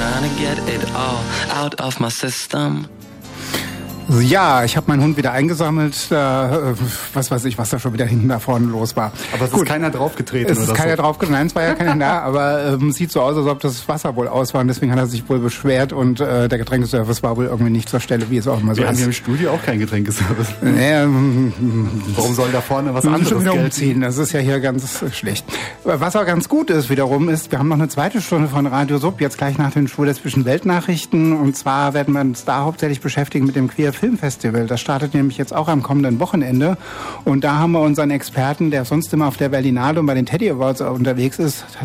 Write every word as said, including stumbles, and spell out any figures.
trying to get it all out of my system. Ja, ich habe meinen Hund wieder eingesammelt. Äh, was weiß ich, was da schon wieder hinten da vorne los war. Aber es Gut. ist keiner draufgetreten Es ist oder keiner so? draufgetreten. Nein, es war ja keiner da. Aber ähm, sieht so aus, als ob das Wasser wohl aus war. Und deswegen hat er sich wohl beschwert. Und äh, der Getränkeservice war wohl irgendwie nicht zur Stelle, wie es auch immer so Wir haben ist. hier im Studio auch keinen Getränkeservice. Nee, ähm, Warum soll da vorne was wir müssen anderes schon wieder gelten? umziehen. Das ist ja hier ganz schlecht. Was auch ganz gut ist wiederum, ist, wir haben noch eine zweite Stunde von Radio Sub, jetzt gleich nach den Schwul dazwischen Weltnachrichten. Und zwar werden wir uns da hauptsächlich beschäftigen mit dem Queer Film Festival. Das startet nämlich jetzt auch am kommenden Wochenende. Und da haben wir unseren Experten, der sonst immer auf der Berlinale und bei den Teddy Awards unterwegs ist,